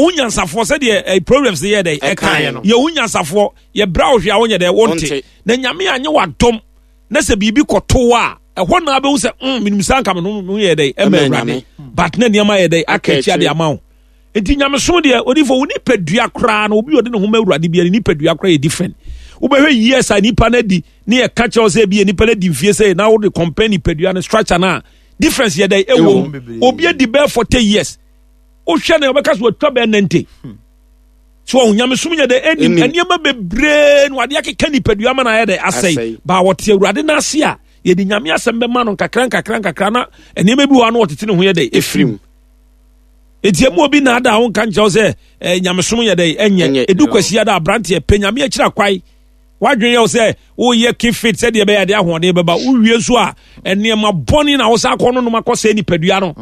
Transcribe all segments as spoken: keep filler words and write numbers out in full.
unyansafo said the problems the year day e kan ye unyansafo ye bra ohwe a wonye de wonte na nyame anye wadom na se bibi koto a ehwo na be hu se mm minimisa nka no ye dey e ma urade but na niam ye dey akachi ade amawo enti nyame so de odifo woni padua kra na obi ode ne ho ma urade bia ni padua kra ye different ubehwe years a nipa na di ne ye ka che say bia nipa na di fie say na wo de company padua na structure na difference ye dey ewo obi adi be forty years o hwe na obeka so twa be ninety so nyame so nya de enim eniema bebre no ade akeka nipadua ma na ye dey asai ba wote urade na ase a ye di nyame asembe ma no kakran kakran kakra na eniema bi wa no wotete ne ho ye dey efrim etiemu obi na ada won kan che say nyame so ye dey enye edu kwasi ada abrante pe nyame akira kwai wadwen ye say wo ye keep fit say de be ya de ahode be ba uwie so a eniema boni na wo sa akọ no no makọ nipadua no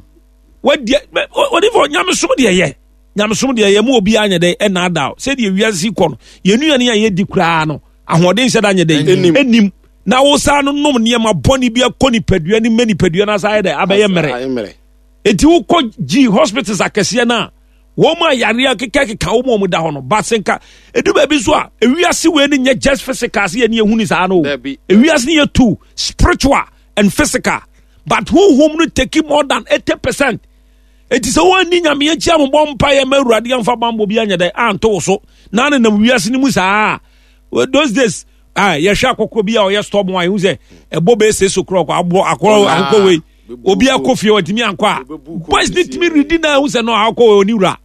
wadi wadi for nyame so de ye nyame so de ye mu obi anya de e na ada say de wiase kọ no ye nu ane ye di kra no ahode nse da nya de enim na wo sa no nom niema boni bi akọ nipadua ni mani padua na sa ye de abaye mere eti wo kọ G hospitals akese na wo ma yare akeka keka wo mo da ho no basenka edu ba bi so a ewiase we ni nye just physical se ye ni ehuni sa no ewiase ni ye too spiritual and physical but who home no take more than eighty percent. It is a one ni nyame ya chia mo bompa ye ma urade amfa bambo bi anya da anto so na na nam wiase ni musa those days ah ye hwa akokko bi a o ye stop one hu say ebo be se so kro akọ akọ akọ we obi akofie watimi anko a boys need me reading na hu say no akọ oni ura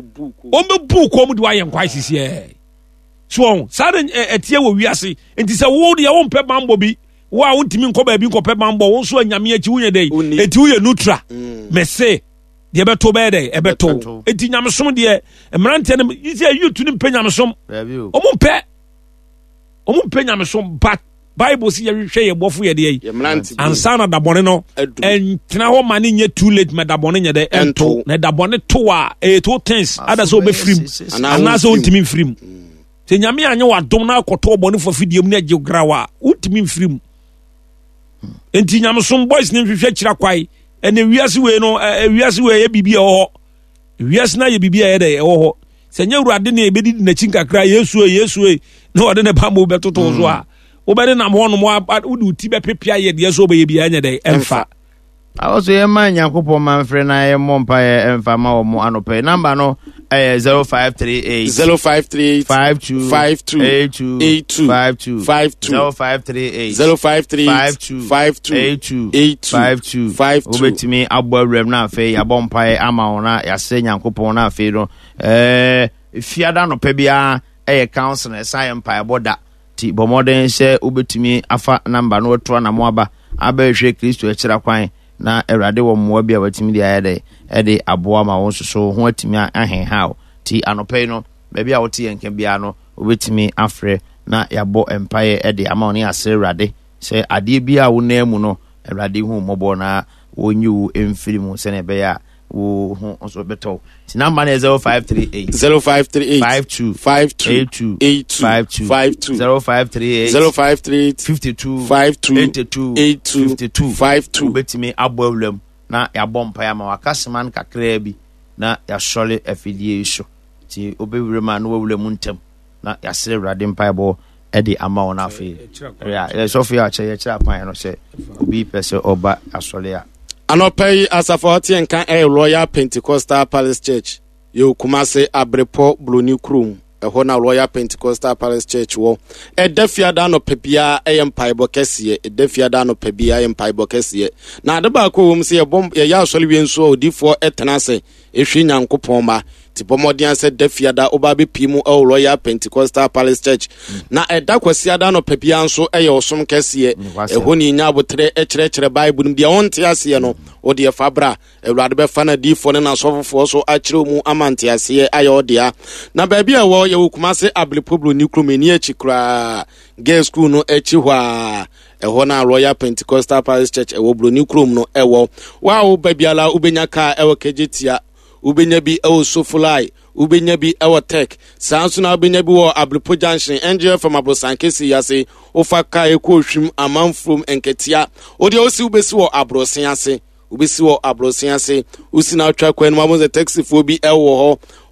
o me buko mu de wa ye nkwa sisi e so sa de etie wo wiase enti se wo de wo mpe bambo bi wo a wontimi nkọ ba bi nkọ pe bambo wo so anyame achi wo ye dey eti wo ye nutra me say de beto be dey e beto eti nyame som de emrante ne isi youth ni mpe nyame som o mu mpe o mu mpe nyame som but Bible si ye hwe ye bofo ye de ansa na dabone no entena ho mane nye too late me dabone nye de ento na dabone to a e to things ada so be frim ana so ntimi frim se nyame anye wadom na akoto bone fo fidiem na geograwa utimi frim enti nyame som boys ni hwehwe kira kwai ene wiase we no wiase we ye bibia ho wiase na ye bibia ye de ho se nya urade ne ebedi na chinkakra yesu yesu na ode ne pambo betoto so a obere na mo no mo udi ti be pepia ye de so be ye bia nya de emfa also ye man Yankopon man frɛ na ye mompa ye emfa ma wo mo anope number no eh zero five three eight zero five three eight five two five two eight two eight two five two five two zero five three eight zero five three five two five two eight two eight two five two five two obetimi abɔ awrem na afei abɔmpa ye ama wo na yase Yankopon na afei no eh fiada no pa bia eh council na sai empa boda ti bomoden se obetumi afa number no to na mo aba abahwe Kristo akira kwan na Awurade wo mo bia watimi dia yede e de aboa ma won soso ho atimi ahen hawo ti anope no ba bia wote yenke bia no obetimi afre na yabo empire e de ama oni ase Awurade se ade bia wo na mu no Awurade hu mobo na wonyu emfiri mu se na be ya wo ho so beto ti number na zero five three eight zero five three eight five two five two eight two eight two five two five two zero five three eight zero five three eight fifty two five two eighty two eight two fifty two five two betimi abo awlem na yabompa ya ma wakasman kakra bi na yasole afidie iso ti obewure ma no awlem ntem na yasere Awurade mpaebo e de ama wona afi ya Sofia che ye kira pan no se obi pese oba asole a anopai asafoti enkan e Royal Pentecostal Palace Church yo Kumase Abrepo Bloni Krum eho na Royal Pentecostal Palace Church wo e dafiada no pebia e empaibo kese e dafiada no pebia e empaibo kese na ade ba ko wom se ye bom ye ya asole wi nso odifo etenase ehwe Nyankopon ma ti pomodian se dafiada oba be pimu e Royal Pentecostal Palace Church na e da kwasiada no pebia nso e ye osom kese eho ni nya abotre e kire kire Bible nim de wonte ase no ode e fabra Awurade be fa na difo ne na sofofo so a kire mu amante ase aye odea na ba bia wo ye Kumase Abrepo Bloni Krum eni echi kra girls school no echi hwa eho na Royal Pentecostal Palace Church ewo Bloni Krum no ewo wa wo babiala ubenya ka ewo kejetia ubenya bi ewo Sofulai ubenya bi ewo Tech sanso na ubenya bi wo Abrepo Junction N G F from Abrosankesi yase ofa ka ekwo hwim amanfrom enketia odi osi ubesi wo Abrosen ase ubesi wo Abrosen ase usi na atwa kwan ma mo ze taxi fo bi ewo ho